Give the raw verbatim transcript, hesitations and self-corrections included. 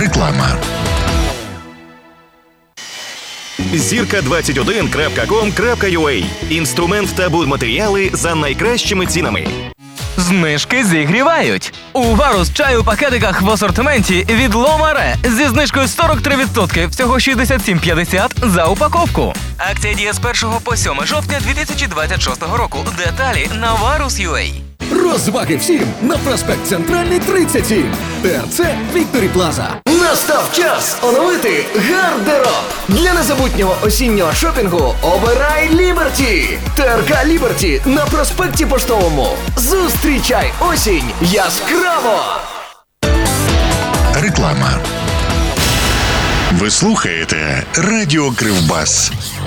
Реклама. зірка двадцять один крапка ком крапка ю а. Інструмент та будматеріали за найкращими цінами. Знижки зігрівають. У Варус чай у пакетиках в асортименті від Ломаре зі знижкою сорок три відсотки, всього шістдесят сім п'ятдесят за упаковку. Акція діє з першого по сьоме жовтня дві тисячі двадцять шостого року. Деталі на варус крапка ю а. Розваги всім на проспект Центральний тридцять сім. ТРЦ Вікторі Плаза. Настав час оновити гардероб. Для незабутнього осіннього шопінгу обирай Ліберті. ТРК Ліберті на проспекті Поштовому. Зустрічай осінь яскраво. Реклама. Ви слухаєте Радіо Кривбас.